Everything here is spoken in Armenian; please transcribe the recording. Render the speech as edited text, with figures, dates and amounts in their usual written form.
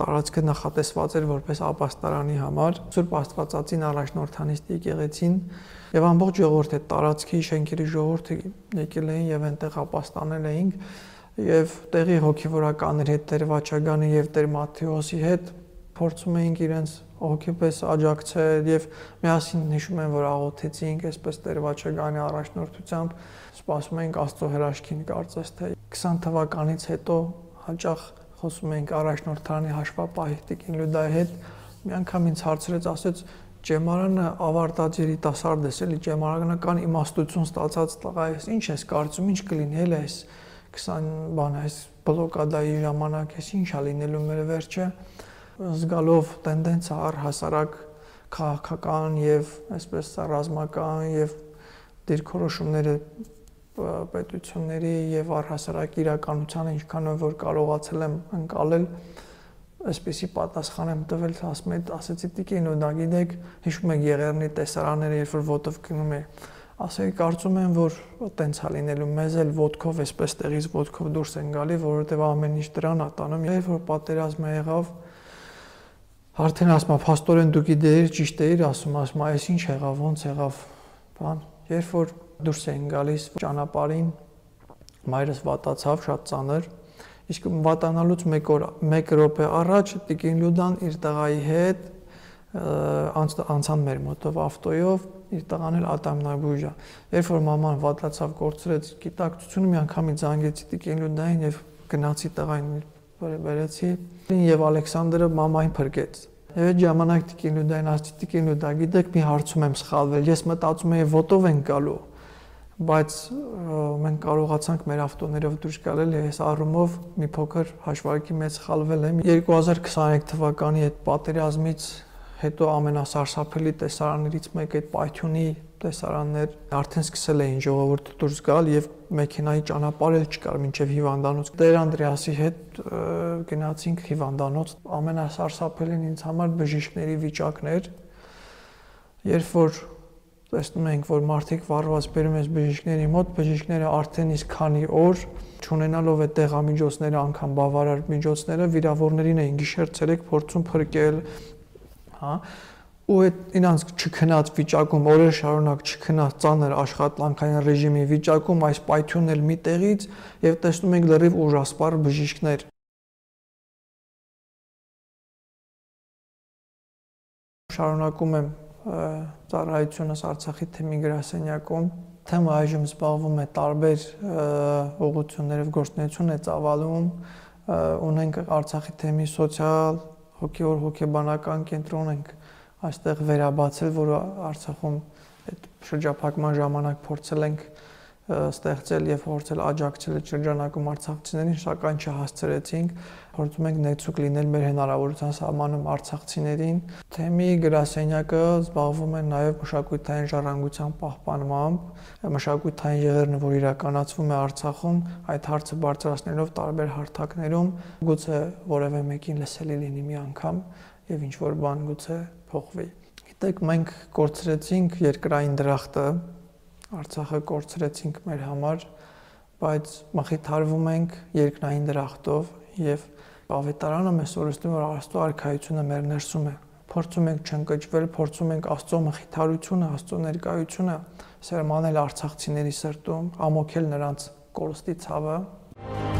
տարածքը նախատեսված էր որպես ապաստարանի համար, Սուրբ Աստվածածին առաջնորդանիստ եկեղեցին եւ ամբողջ ժողովուրդը տարածքի շենքերի ժողովուրդը եկել էին եւ այնտեղ ապաստանել էինք եւ տեղի հոգեվորականների հետ Տեր Վաչագանի եւ Տեր Մատթեոսի հետ փորձում էինք իրենց հոգեպես աջակցել եւ միասին հիշում եմ որ աղոթեցինք այսպես Տեր Վաչագանի առաջնորդությամբ սպասում էինք Աստծո հրաշքին կարծես թե 20 թվականից հետո հաճախ խոսում էինք առաջնորդանի հաշվապահի Տիկին Լյուդայի հետ մի անգամ ինձ հարցրեց ասեց Ճեմարանը ավարտած երիտասարդ ես էլի ճեմարանական իմաստություն ստացած տղա ես ինչ ես կարծում ինչ կլինի հենց այս 20 բան այս բլոկադայի ժամանակ էս ինչա լինելու մեր վերջը զգալով տենդենսը առհասարակ քաղաքական եւ այսպես ռազմական եւ դիրքորոշումները պետությունների եւ առհասարակ իրականությանը ինչքանով որ կարողացել եմ ընկալել այսպեսի պատասխան եմ տվել ասեցի Տիկին ու դա գիտեք հիշում եք Եղեռնի տեսարանները երբ որ ոտով գնում է ասեի կարծում եմ որ տենց է լինելու մեզ էլ ոտքով այսպես տեղից ոտքով դուրս են գալի որովհետեւ ամեն ինչ դրան է տանում երբ որ պատերազմը եղավ արդեն ասում փաստորեն դու գիտեիր ճիշտ էիր ասում այս ինչ եղավ ոնց եղավ բան երբ որ դուրս էին գալիս ճանապարհին մայրս վատացավ շատ ծանր իսկ վատանալուց մեկ րոպե առաջ Տիկին Լյուդան իր տղայի հետ անցան մեր մոտով ավտոյով իր տղան էլ ատամնաբույժ է երբ որ մաման վատացավ կորցրեց գիտակցությունը մի անգամից զանգեցի Տիկին Լյուդային եւ գնացի տղային բերեցի եւ Ալեքսանդրը մամային փրկեց եւ այդ ժամանակ Տիկին Լյուդային ասացի Տիկին Լյուդա գիտեք մի հարցում եմ սխալվել ես մտածում էի ոտով են գալու բայց մենք կարողացանք մեր ավտոներով դուրս գալ ես առումով մի փոքր հաշվարկի մեջ սխալվել եմ 2023 թվականի այդ պատերազմից հետո ամենասարսափելի տեսարաններից մեկը այդ Պայթյունի տեսարաններ արդեն սկսել էին ժողովուրդը դուրս գալ եւ մեքենայի ճանապարհ էլ չկար մինչեւ հիվանդանոց Տեր Անդրեասի հետ գնացինք հիվանդանոց ամենասարսափելին ինձ համար բժիշկների վիճակն էր երբ որ տեսնում ենք որ մարդիկ վառված բերում են բժիշկների մոտ բժիշկները արդեն իսկ քանի օր չունենալով այդ դեղամիջոցները անգամ բավարար միջոցները վիրավորներին էին գիշեր ցերեկ փորձում փրկել հա ու այդ իրանց չքնած վիճակում օրեր շարունակ չքնած ծանր աշխատանքային ռեժիմի վիճակում այս Պայթյունն էլ մի տեղից եւ տեսնում ենք լրիվ ուժասպառ բժիշկներ շարունակում եմ ծառայությունս Արցախի թեմի գրասենյակում թեմը այժմ զբաղվում է տարբեր ուղղություններով գործունեություն է ծավալում ունենք Արցախի թեմի սոցիալ հոգեոր հոգեբանական կենտրոն ենք այստեղ վերաբացել, որ Արցախում այդ շրջափակման ժամանակ փորձել ենք ստեղծել եւ փորձել աջակցել այդ շրջանակում արցախցիներին, սակայն չհասցրեցինք, փորձում ենք ներծուկ լինել մեր հնարավորության սահմանում արցախցիներին։ Թեմի գրասենյակը զբաղվում է նաեւ մշակութային ժառանգության պահպանմամբ, մշակութային եղերնը, որ իրականացվում է Արցախում, այդ հարցը բարձրացնելով տարբեր հարթակներում, գուցե որևէ մեկին լսելի լինի մի անգամ եւ ինչ որ բան գուցե փոխվի։ Գիտեք, մենք կորցրեցինք երկրային դրախտը, Արցախը կորցրեցինք մեր համար, բայց մխիթարվում ենք երկնային դրախտով եւ ավետարանը մեզ օրհասում որ Աստծո արքայությունը մեր ներսում է։ Փորձում ենք չընկճվել, փորձում ենք Աստծո մխիթարությունը, Աստծո ներկայությունը սերմանել արցախցիների սրտում, ամոքել նրանց կորստի ցավը։